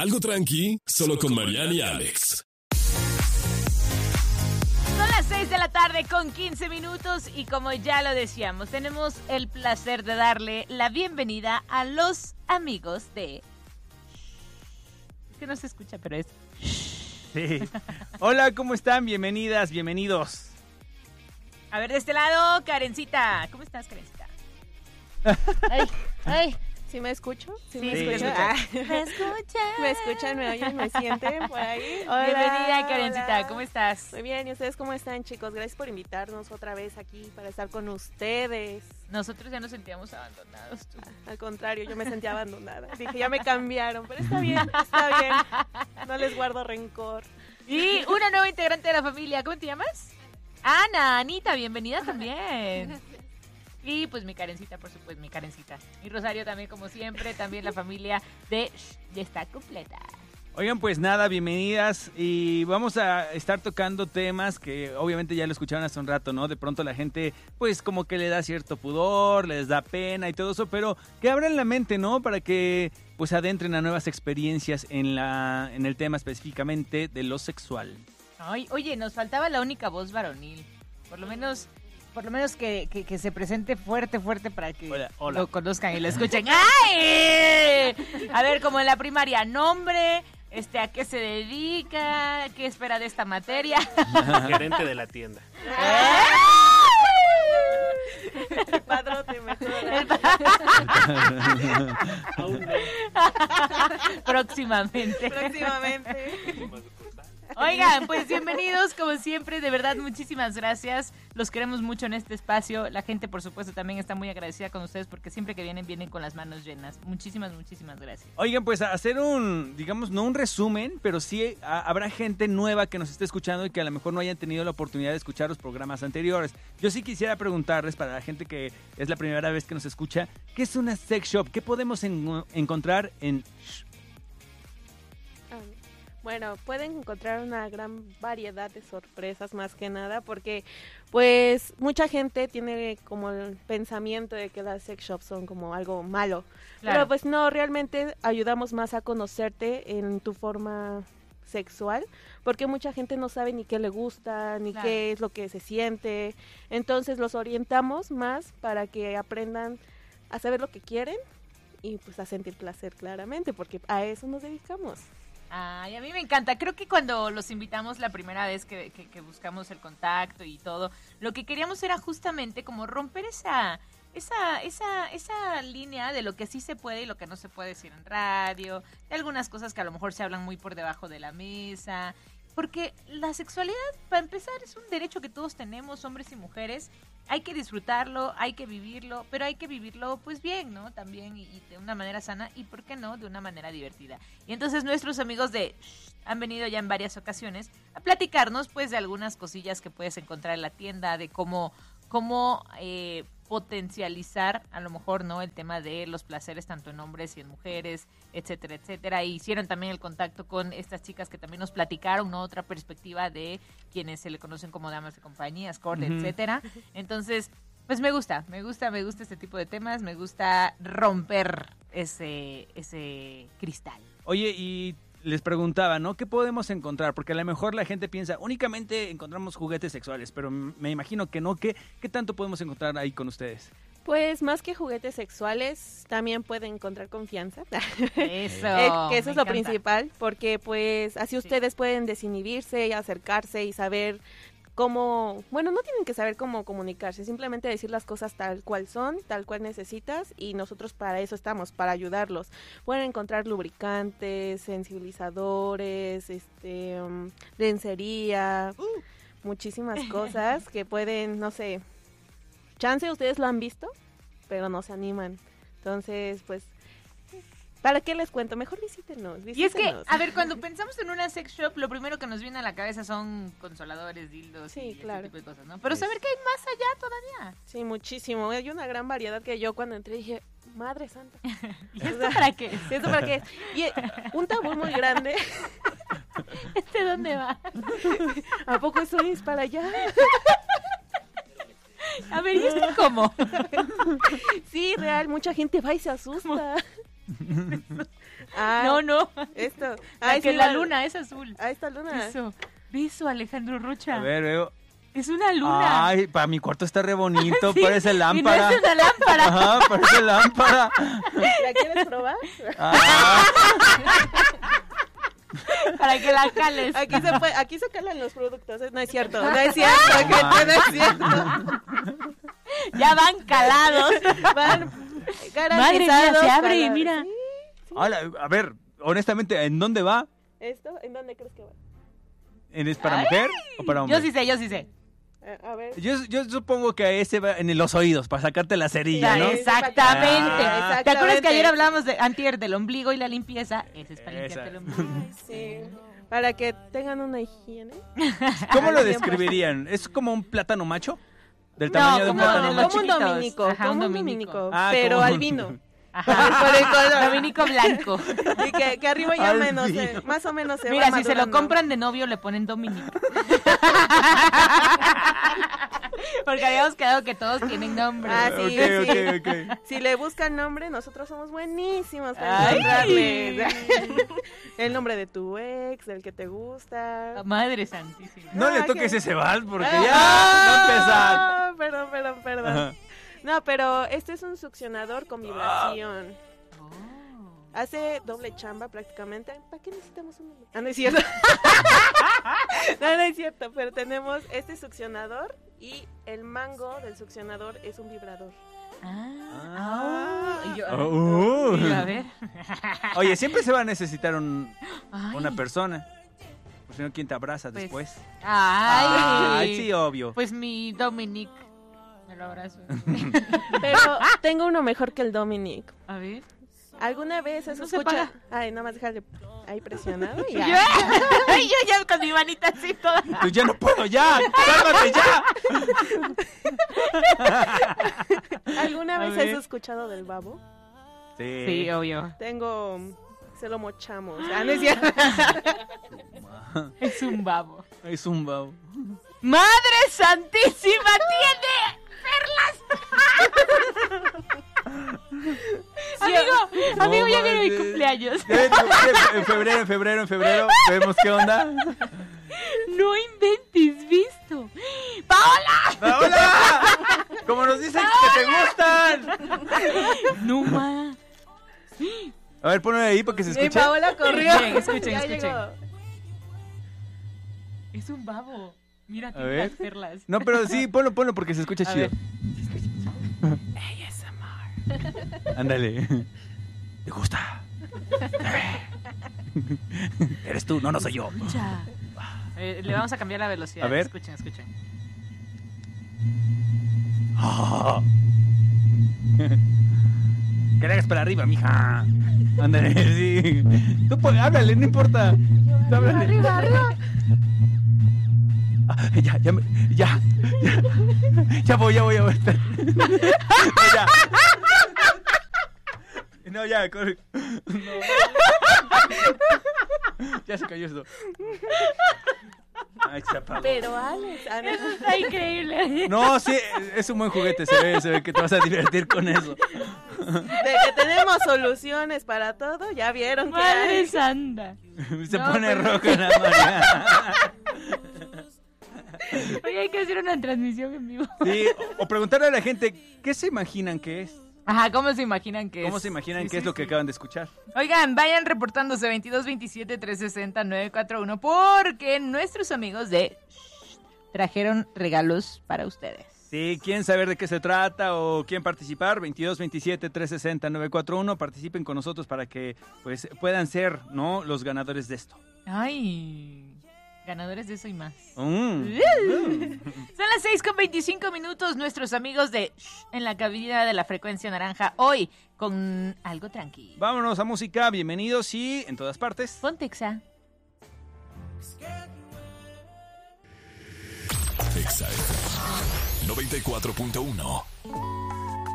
Algo tranqui, solo con Mariana y Alex. Son las 6 de la tarde con 15 minutos y como ya lo decíamos, tenemos el placer de darle la bienvenida a los amigos de... Es que no se escucha, pero es... Sí. Hola, ¿cómo están? Bienvenidas, bienvenidos. A ver, de este lado, Karencita. ¿Cómo estás, Karencita? Ay, ¿sí me escucho? Sí, me sí, escuchan. ¿Me escuchan? ¿Me escuchan? ¿Me oyen? ¿Me sienten por ahí? Hola, Bienvenida, Karencita. hola. ¿Cómo estás? Muy bien, ¿y ustedes cómo están, chicos? Gracias por invitarnos otra vez aquí para estar con ustedes. Nosotros ya nos sentíamos abandonados. Tú. Al contrario, yo me sentía abandonada. Dije, ya me cambiaron, pero está bien. No les guardo rencor. Y una nueva integrante de la familia. ¿Cómo te llamas? Ana, Anita, bienvenida también. Y pues mi Karencita, por supuesto, mi Karencita. Y Rosario también, como siempre, también la familia de ya está completa. Oigan, pues nada, bienvenidas y vamos a estar tocando temas que obviamente ya lo escucharon hace un rato, ¿no? De pronto la gente pues como que le da cierto pudor, les da pena y todo eso, pero que abran la mente, ¿no? Para que pues adentren a nuevas experiencias en el tema específicamente de lo sexual. Ay, oye, nos faltaba la única voz varonil. Por lo menos que se presente fuerte para que Hola. lo conozcan y lo escuchen. ¡Ay! A ver, como en la primaria, nombre, a qué se dedica, qué espera de esta materia. Gerente de la tienda. El padrote mejor. Próximamente. Oigan, pues bienvenidos, como siempre, de verdad, muchísimas gracias. Los queremos mucho en este espacio. La gente, por supuesto, también está muy agradecida con ustedes porque siempre que vienen con las manos llenas. Muchísimas gracias. Oigan, pues a hacer digamos, no un resumen, pero sí habrá gente nueva que nos esté escuchando y que a lo mejor no hayan tenido la oportunidad de escuchar los programas anteriores. Yo sí quisiera preguntarles, para la gente que es la primera vez que nos escucha, ¿qué es una sex shop? ¿Qué podemos encontrar en... Bueno, pueden encontrar una gran variedad de sorpresas más que nada porque pues mucha gente tiene como el pensamiento de que las sex shops son como algo malo, Claro. pero pues no, realmente ayudamos más a conocerte en tu forma sexual porque mucha gente no sabe ni qué le gusta, ni Claro. qué es lo que se siente, entonces los orientamos más para que aprendan a saber lo que quieren y pues a sentir placer claramente porque a eso nos dedicamos. Ay, a mí me encanta. Creo que cuando los invitamos la primera vez que buscamos el contacto y todo, lo que queríamos era justamente como romper esa línea de lo que sí se puede y lo que no se puede decir en radio, de algunas cosas que a lo mejor se hablan muy por debajo de la mesa. Porque la sexualidad, para empezar, es un derecho que todos tenemos, hombres y mujeres. Hay que disfrutarlo, hay que vivirlo, pero hay que vivirlo pues bien, ¿no? También y de una manera sana y, ¿por qué no?, de una manera divertida. Y entonces nuestros amigos de han venido ya en varias ocasiones a platicarnos pues de algunas cosillas que puedes encontrar en la tienda, de cómo potencializar a lo mejor, ¿no?, el tema de los placeres tanto en hombres y en mujeres, etcétera, etcétera. Y hicieron también el contacto con estas chicas que también nos platicaron, ¿no?, otra perspectiva de quienes se le conocen como damas de compañía, escort, etcétera. Entonces, pues me gusta este tipo de temas, me gusta romper ese cristal. Oye, y les preguntaba, ¿no? ¿Qué podemos encontrar? Porque a lo mejor la gente piensa, únicamente encontramos juguetes sexuales, pero me imagino que no. ¿Qué tanto podemos encontrar ahí con ustedes? Pues más que juguetes sexuales, también pueden encontrar confianza. Eso, Que eso me es lo encanta. principal, porque pues así ustedes pueden desinhibirse y acercarse y saber cómo, bueno, no tienen que saber cómo comunicarse, simplemente decir las cosas tal cual son, tal cual necesitas y nosotros para eso estamos, para ayudarlos. Pueden encontrar lubricantes, sensibilizadores, lencería, muchísimas cosas que pueden, no sé, chance ustedes lo han visto, pero no se animan. Entonces, pues, ¿para qué les cuento? Mejor visítenos. Y es que, a ver, cuando pensamos en una sex shop, lo primero que nos viene a la cabeza son consoladores, dildos Sí, y claro. ese tipo de cosas, ¿no? Pero saber que hay más allá todavía. Sí, muchísimo. Hay una gran variedad que yo cuando entré dije, madre santa. ¿Y esto para qué? ¿Esto para qué? Y un tabú muy grande. ¿Este dónde va? ¿A poco eso es para allá? A ver, ¿y esto cómo? Sí, real, mucha gente va y se asusta. No. Esto. Que la luna es azul. Esta luna. Beso, Alejandro Rocha. A ver, veo. Es una luna. Ay, para mi cuarto está re bonito, Sí, parece lámpara. Y no es una lámpara. Ajá, parece lámpara. ¿La quieres probar? Para que la cales. Aquí se calan los productos. No es cierto, gente, no es cierto. Ya van calados. Van Madre mía, se abre, mira. Sí. Hola, a ver, honestamente, ¿en dónde va? ¿Esto? ¿En dónde crees que va? ¿Es para mujer o para hombre? Yo sí sé. A ver. Yo supongo que ese va en los oídos, para sacarte la cerilla, ¿no? Exactamente. Ah. ¿Te acuerdas que ayer hablábamos antier del ombligo y la limpieza? Ese es para limpiarte el ombligo. Sí. Para que tengan una higiene. ¿Cómo lo describirían? ¿Es como un plátano macho? ¿Del tamaño de un como plátano de macho? Como un dominico. Ajá, como un un dominico. dominico. Ah, pero como- albino. Ajá. Por el color. Dominico blanco. Y que arriba ya Albino. más o menos se Mira, va si se lo madurando. compran de novio le ponen Dominico. Porque habíamos quedado que todos tienen nombre. Ah, sí, Ok. Si le buscan nombre, nosotros somos buenísimos para Ay. encontrarles. El nombre de tu ex, del que te gusta. Madre santísima. No le Ah, toques que- ese vals porque ya va a empezar. Ah, perdón. Ajá. No, pero este es un succionador con vibración. Hace doble chamba prácticamente. ¿Para qué necesitamos un nombre? No es cierto. No es cierto, pero tenemos este succionador y el mango del succionador es un vibrador. Y yo, Oh. y yo, a ver. Oye, siempre se va a necesitar una Ay. persona. Pues si no, ¿quién te abraza Pues, después? Ay. Sí, obvio. Pues mi Dominic. Me lo abrazo. Pero tengo uno mejor que el Dominic. A ver. ¿Alguna vez has No se escuchado? paga. Ay, nada más dejarle ahí presionado y Yo, ya. yo ya con mi manita así toda. Pues ya no puedo, ya. Cálmate ya. ¿Alguna A vez ver. has escuchado del babo? Sí, obvio. Se lo mochamos. No es cierto. Es un babo. Es un babo. ¡Madre santísima! ¡Tiene perlas! Amigo, ya viene mi manches. cumpleaños. En febrero, vemos qué onda. No inventes, visto. ¡Paola! ¡Hola! Como nos dicen que te gustan. No más. A ver, ponlo ahí para que se Mi escuche. Paola corrió. Escuchen, Ya escuchen. llegó. Es un babo. Mira, A tiene ver. las perlas. No, pero sí, ponlo porque se escucha A chido. ASMR. Ándale. ¿Te gusta? Eres tú, no soy yo. Ya. Le vamos a cambiar la velocidad. A ver. Escuchen. Ah. Que le hagas para arriba, mija. Ándale, sí. Tú háblale, no importa. Tú háblale. Arriba. Ah, ya voy. Espera. Ya. No, ya, corre. No. Ya se cayó esto. Ay, se apagó. Pero Alex, Eso está increíble. No, sí, es un buen juguete, se ve que te vas a divertir con eso. de que tenemos soluciones para todo, ya vieron que Madre hay. santa. Se No, pone pues- roja la María. Oye, hay que hacer una transmisión en vivo. Sí, o preguntarle a la gente, ¿qué se imaginan que es? Ajá, ¿cómo se imaginan que es? ¿Cómo se imaginan Sí, que es sí, lo que sí. acaban de escuchar? Oigan, vayan reportándose 2227-360-941 porque nuestros amigos de trajeron regalos para ustedes. Sí, ¿quieren saber de qué se trata o quieren participar? 2227-360-941, participen con nosotros para que pues puedan ser, ¿no?, los ganadores de esto. Ay, ganadores de eso y más. Mm. Son las 6:25 nuestros amigos de en la cabina de la frecuencia naranja hoy con algo tranquilo. Vámonos a música, bienvenidos y en todas partes. Pontexa. Exa FM 94.1.